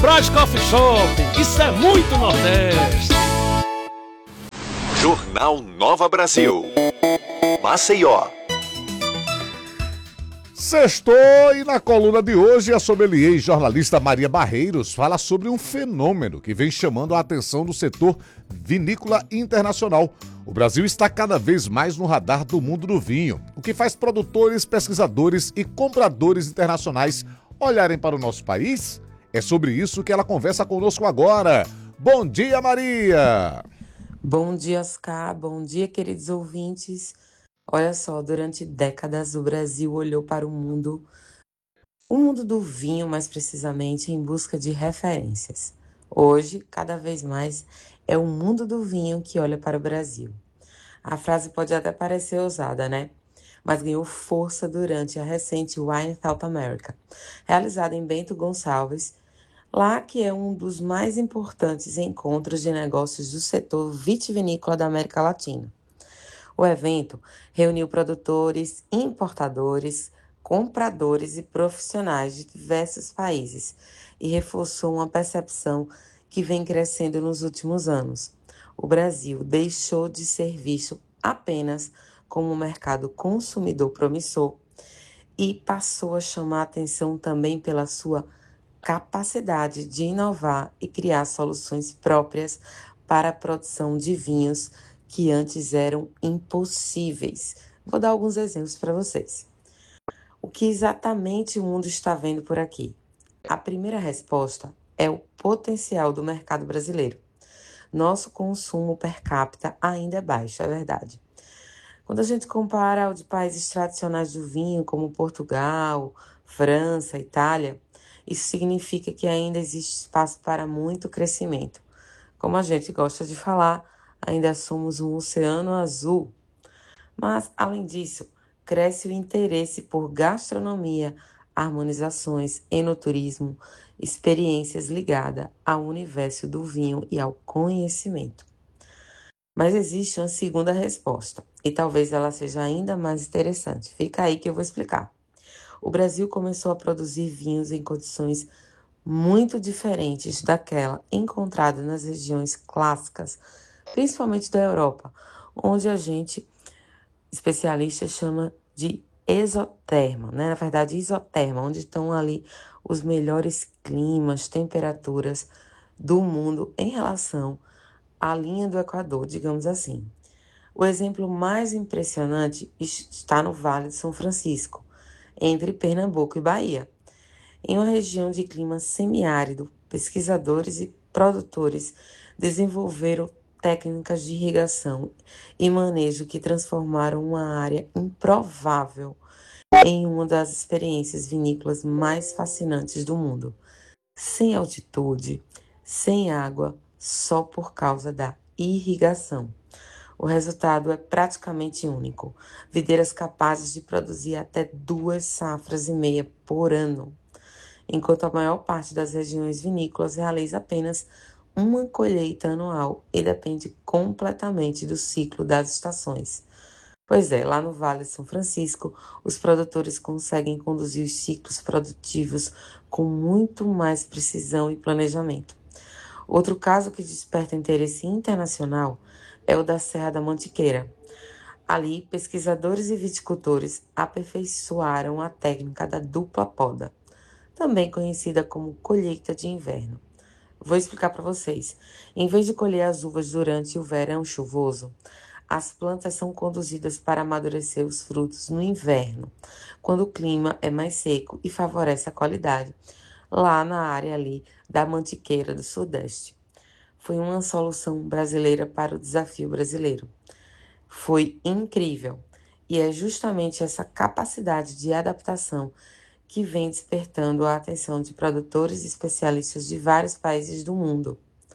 Fraz Coffee Shop, isso é muito Nordeste. Jornal Nova Brasil. Maceió. Sextou e na coluna de hoje a sommelier e jornalista Maria Barreiros fala sobre um fenômeno que vem chamando a atenção do setor vinícola internacional. O Brasil está cada vez mais no radar do mundo do vinho, o que faz produtores, pesquisadores e compradores internacionais olharem para o nosso país. É sobre isso que ela conversa conosco agora. Bom dia, Maria! Bom dia, Oscar. Bom dia, queridos ouvintes. Olha só, durante décadas o Brasil olhou para o mundo do vinho, mais precisamente, em busca de referências. Hoje, cada vez mais, é o mundo do vinho que olha para o Brasil. A frase pode até parecer ousada, né? Mas ganhou força durante a recente Wine South America, realizada em Bento Gonçalves, lá que é um dos mais importantes encontros de negócios do setor vitivinícola da América Latina. O evento reuniu produtores, importadores, compradores e profissionais de diversos países e reforçou uma percepção que vem crescendo nos últimos anos. O Brasil deixou de ser visto apenas como um mercado consumidor promissor e passou a chamar a atenção também pela sua capacidade de inovar e criar soluções próprias para a produção de vinhos que antes eram impossíveis. Vou dar alguns exemplos para vocês. O que exatamente o mundo está vendo por aqui? A primeira resposta é o potencial do mercado brasileiro. Nosso consumo per capita ainda é baixo, é verdade. Quando a gente compara ao de países tradicionais do vinho, como Portugal, França, Itália, isso significa que ainda existe espaço para muito crescimento. Como a gente gosta de falar, ainda somos um oceano azul. Mas, além disso, cresce o interesse por gastronomia, harmonizações, enoturismo, experiências ligadas ao universo do vinho e ao conhecimento. Mas existe uma segunda resposta, e talvez ela seja ainda mais interessante. Fica aí que eu vou explicar. O Brasil começou a produzir vinhos em condições muito diferentes daquela encontrada nas regiões clássicas, principalmente da Europa, onde a gente, especialista, chama de exoterma, né? Na verdade, isoterma, onde estão ali os melhores climas, temperaturas do mundo em relação à linha do Equador, digamos assim. O exemplo mais impressionante está no Vale de São Francisco, entre Pernambuco e Bahia. Em uma região de clima semiárido, pesquisadores e produtores desenvolveram técnicas de irrigação e manejo que transformaram uma área improvável em uma das experiências vinícolas mais fascinantes do mundo. Sem altitude, sem água, só por causa da irrigação. O resultado é praticamente único. Videiras capazes de produzir até 2,5 safras por ano, enquanto a maior parte das regiões vinícolas realiza apenas uma colheita anual e depende completamente do ciclo das estações. Pois é, lá no Vale de São Francisco, os produtores conseguem conduzir os ciclos produtivos com muito mais precisão e planejamento. Outro caso que desperta interesse internacional é o da Serra da Mantiqueira. Ali, pesquisadores e viticultores aperfeiçoaram a técnica da dupla poda, também conhecida como colheita de inverno. Vou explicar para vocês. Em vez de colher as uvas durante o verão chuvoso, as plantas são conduzidas para amadurecer os frutos no inverno, quando o clima é mais seco e favorece a qualidade, lá na área ali da Mantiqueira do Sudeste. Foi uma solução brasileira para o desafio brasileiro. Foi incrível. E é justamente essa capacidade de adaptação que vem despertando a atenção de produtores e especialistas de vários países do mundo.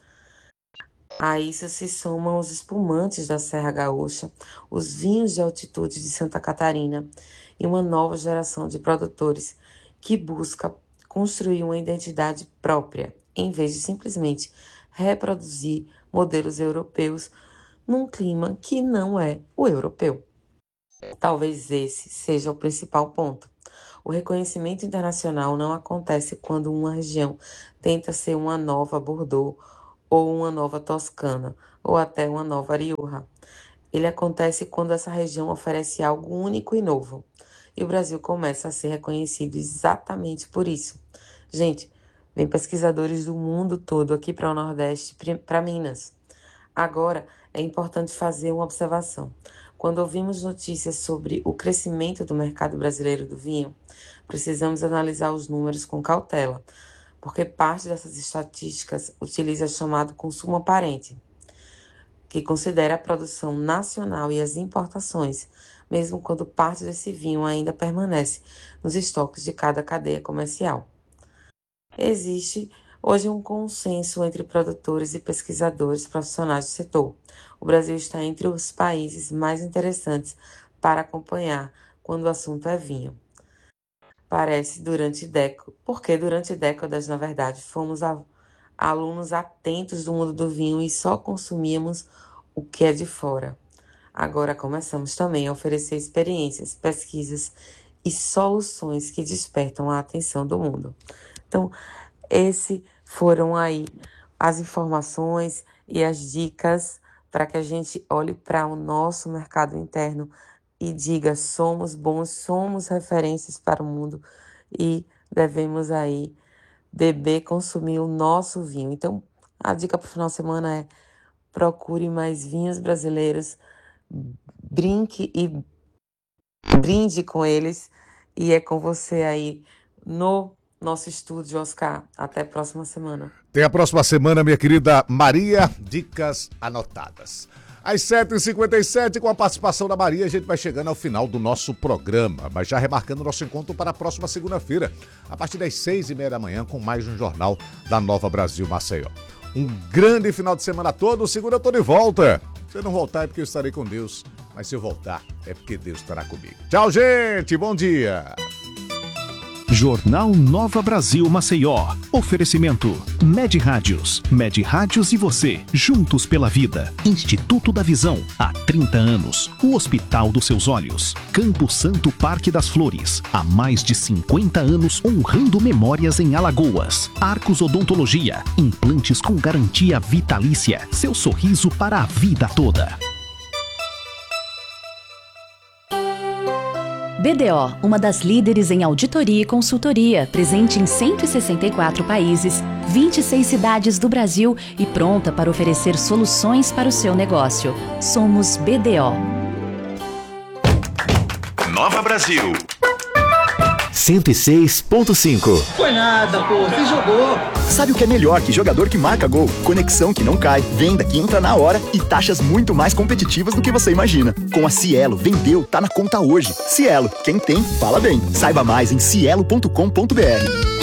A isso se somam os espumantes da Serra Gaúcha, os vinhos de altitude de Santa Catarina e uma nova geração de produtores que busca construir uma identidade própria, em vez de simplesmente reproduzir modelos europeus num clima que não é o europeu. Talvez esse seja o principal ponto. O reconhecimento internacional não acontece quando uma região tenta ser uma nova Bordeaux, ou uma nova Toscana, ou até uma nova Rioja. Ele acontece quando essa região oferece algo único e novo. E o Brasil começa a ser reconhecido exatamente por isso. Gente, vem pesquisadores do mundo todo aqui para o Nordeste, para Minas. Agora, é importante fazer uma observação. Quando ouvimos notícias sobre o crescimento do mercado brasileiro do vinho, precisamos analisar os números com cautela, porque parte dessas estatísticas utiliza o chamado consumo aparente, que considera a produção nacional e as importações, mesmo quando parte desse vinho ainda permanece nos estoques de cada cadeia comercial. Existe hoje um consenso entre produtores e pesquisadores profissionais do setor. O Brasil está entre os países mais interessantes para acompanhar quando o assunto é vinho. Porque durante décadas, na verdade, fomos alunos atentos do mundo do vinho e só consumíamos o que é de fora. Agora começamos também a oferecer experiências, pesquisas e soluções que despertam a atenção do mundo. Então, esses foram aí as informações e as dicas para que a gente olhe para o nosso mercado interno e diga: somos bons, somos referências para o mundo e devemos aí beber, consumir o nosso vinho. Então, a dica para o final de semana é: procure mais vinhos brasileiros, brinque e brinde com eles, e é com você aí no nosso estúdio, Oscar. Até a próxima semana. Até a próxima semana, minha querida Maria. Dicas anotadas. Às 7h57, com a participação da Maria, a gente vai chegando ao final do nosso programa, mas já remarcando nosso encontro para a próxima segunda-feira, a partir das 6h30 da manhã, com mais um Jornal da Nova Brasil Maceió. Um grande final de semana a todos. Segunda eu tô de volta. Se eu não voltar é porque eu estarei com Deus, mas se eu voltar é porque Deus estará comigo. Tchau, gente. Bom dia. Jornal Nova Brasil Maceió. Oferecimento Med Rádios. Med Rádios e você, juntos pela vida. Instituto da Visão, há 30 anos. O Hospital dos Seus Olhos. Campo Santo Parque das Flores, há mais de 50 anos honrando memórias em Alagoas. Arcos Odontologia, implantes com garantia vitalícia. Seu sorriso para a vida toda. BDO, uma das líderes em auditoria e consultoria, presente em 164 países, 26 cidades do Brasil e pronta para oferecer soluções para o seu negócio. Somos BDO. Nova Brasil. 106.5. Foi nada, pô, você jogou. Sabe o que é melhor que jogador que marca gol? Conexão que não cai, venda que entra na hora e taxas muito mais competitivas do que você imagina. Com a Cielo, vendeu, tá na conta hoje. Cielo, quem tem, fala bem. Saiba mais em cielo.com.br.